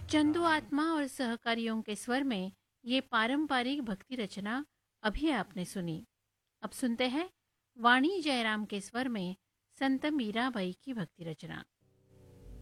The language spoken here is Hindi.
चंदू आत्मा और सहकारियों के स्वर में ये पारंपरिक भक्ति रचना अभी आपने सुनी। अब सुनते हैं वाणी जयराम के स्वर में संत मीराबाई की भक्ति रचना।